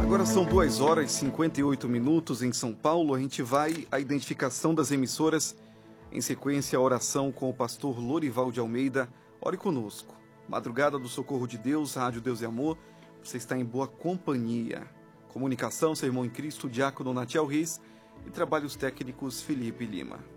Agora são 2 horas e 58 minutos em São Paulo. A gente vai à identificação das emissoras. Em sequência, a oração com o pastor Lorival de Almeida. Ore conosco. Madrugada do Socorro de Deus, Rádio Deus e Amor. Você está em boa companhia. Comunicação, seu irmão em Cristo, Diácono Natiel Reis e trabalhos técnicos Felipe Lima.